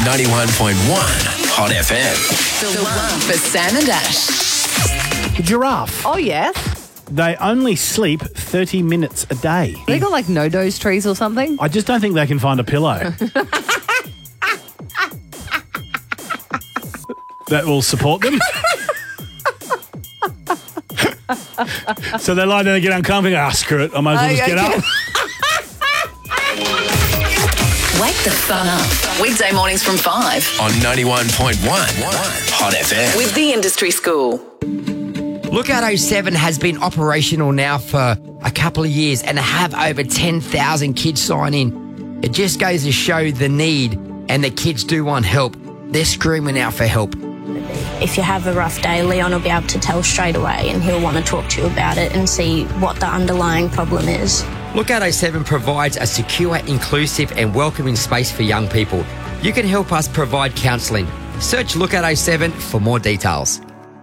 91.1 Hot FM. The one for Sam and Ash. The giraffe. Oh, yes. They only sleep 30 minutes a day. They got like no-dose trees or something? I just don't think they can find a pillow that will support them. So they lie down and get uncomfortable. Screw it. I might as well just get up. Wake the fun up. Weekday mornings from 5 On 91.1 Hot FM. with the Industry School. Lookout 07 has been operational now for a couple of years and have over 10,000 kids sign in. It just goes to show the need, and the kids do want help. They're screaming out for help. If you have a rough day, Leon will be able to tell straight away and he'll want to talk to you about it and see what the underlying problem is. Lookout 07 provides a secure, inclusive and welcoming space for young people. You can help us provide counselling. Search Lookout 07 for more details.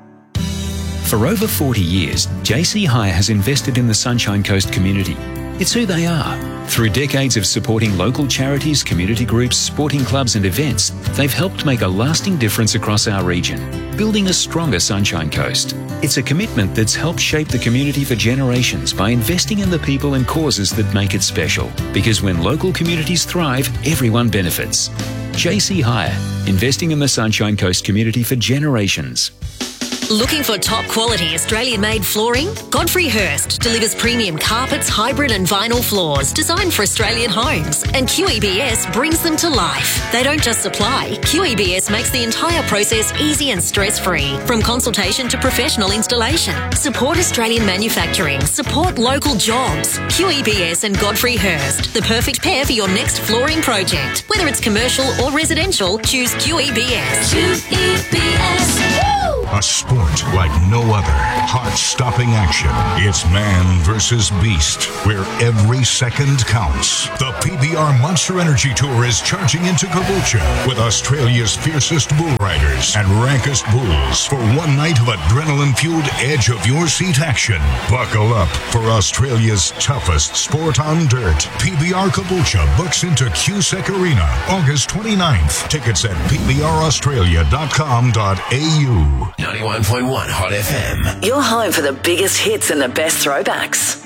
For over 40 years, JC Hire has invested in the Sunshine Coast community. It's who they are. Through decades of supporting local charities, community groups, sporting clubs and events, they've helped make a lasting difference across our region, building a stronger Sunshine Coast. It's a commitment that's helped shape the community for generations by investing in the people and causes that make it special. Because when local communities thrive, everyone benefits. JC Hire, investing in the Sunshine Coast community for generations. Looking for top quality Australian-made flooring? Godfrey Hirst delivers premium carpets, hybrid and vinyl floors designed for Australian homes, and QEBS brings them to life. They don't just supply, QEBS makes the entire process easy and stress-free, from consultation to professional installation. Support Australian manufacturing, support local jobs. QEBS and Godfrey Hirst, the perfect pair for your next flooring project. Whether it's commercial or residential, choose QEBS. QEBS. A sport like no other. Heart-stopping action. It's man versus beast, where every second counts. The PBR Monster Energy Tour is charging into Caboolture with Australia's fiercest bull riders and rankest bulls for one night of adrenaline-fueled edge-of-your-seat action. Buckle up for Australia's toughest sport on dirt. PBR Caboolture books into QSEC Arena August 29th. Tickets at pbraustralia.com.au. 91.1 Hot FM. Your home for the biggest hits and the best throwbacks.